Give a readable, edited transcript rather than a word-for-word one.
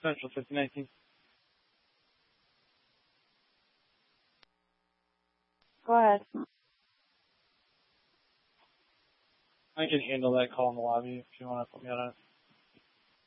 Central 5019. Go ahead. I can handle that call in the lobby if you want to put me on it.